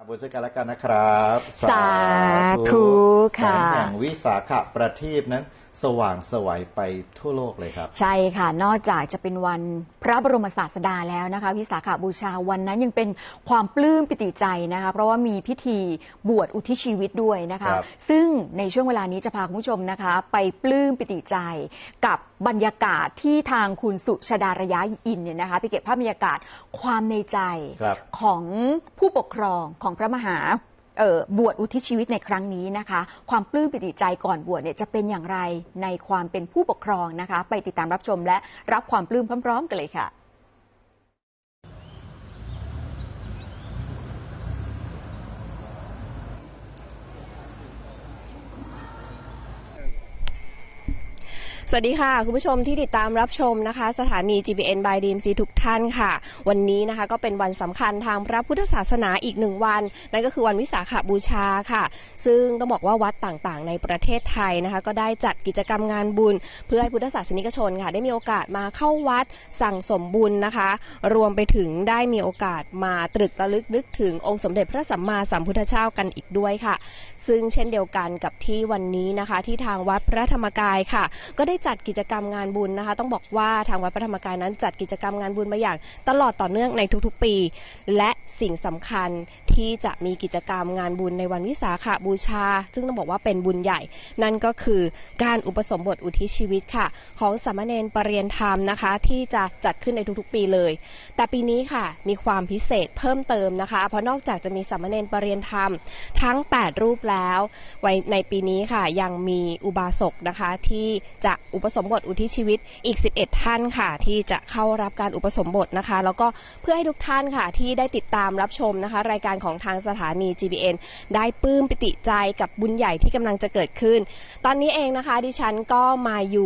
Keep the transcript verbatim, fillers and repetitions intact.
บุญซึ่งกันและกันนะครับสาธุค่ะแสงแห่งวิสาขประทีปนั้นสว่างไสวไปทั่วโลกเลยครับใช่ค่ะนอกจากจะเป็นวันพระบรมศาสดาแล้วนะคะวิสาขบูชาวันนั้นยังเป็นความปลื้มปิติใจนะคะเพราะว่ามีพิธีบวชอุทิศชีวิตด้วยนะคะซึ่งในช่วงเวลานี้จะพาคุณผู้ชมนะคะไปปลื้มปิติใจกับบรรยากาศที่ทางคุณสุชฎาระยะอินเนี่ยนะคะไปเก็บภาพบรรยากาศความในใจของผู้ปกครองของพระมหาบวชอุทิศชีวิตในครั้งนี้นะคะความปลื้มปิติใจก่อนบวชเนี่ยจะเป็นอย่างไรในความเป็นผู้ปกครองนะคะไปติดตามรับชมและรับความปลื้มพร้อมๆกันเลยค่ะสวัสดีค่ะคุณผู้ชมที่ติดตามรับชมนะคะสถานี จี บี เอ็น by ดี เอ็ม ซี ทุกท่านค่ะวันนี้นะคะก็เป็นวันสำคัญทางพระพุทธศาสนาอีกหนึ่งวันนั่นก็คือวันวิสาขบูชาค่ะซึ่งต้องบอกว่าวัดต่างๆในประเทศไทยนะคะก็ได้จัดกิจกรรมงานบุญเพื่อให้พุทธศาสนิกชนค่ะได้มีโอกาสมาเข้าวัดสั่งสมบุญนะคะรวมไปถึงได้มีโอกาสมาตรึกระลึกนึกถึงองค์สมเด็จพระสัมมาสัมพุทธเจ้ากันอีกด้วยค่ะซึ่งเช่นเดียวกันกับที่วันนี้นะคะที่ทางวัดพระธรรมกายค่ะก็ได้จัดกิจกรรมงานบุญนะคะต้องบอกว่าทางวัดพระธรรมกายนั้นจัดกิจกรรมงานบุญมาอย่างตลอดต่อเนื่องในทุกๆปีและสิ่งสำคัญที่จะมีกิจกรรมงานบุญในวันวิสาขบูชาซึ่งต้องบอกว่าเป็นบุญใหญ่นั่นก็คือการอุปสมบทอุทิศชีวิตค่ะของสามเณรปรริยนธรรมนะคะที่จะจัดขึ้นในทุกๆปีเลยแต่ปีนี้ค่ะมีความพิเศษเพิ่มเติมนะคะเพราะนอกจากจะมีสามเณรปรริยนธรรมทั้งแปดรูปแล้วไว้ในปีนี้ค่ะยังมีอุบาสกนะคะที่จะอุปสมบทอุทิศชีวิตอีกสิบเอ็ดท่านค่ะที่จะเข้ารับการอุปสมบทนะคะแล้วก็เพื่อให้ทุกท่านค่ะที่ได้ติดตามรับชมนะคะรายการของทางสถานี จี บี เอ็น ได้ปลื้มปิติใจกับบุญใหญ่ที่กำลังจะเกิดขึ้นตอนนี้เองนะคะดิฉันก็มาอยู่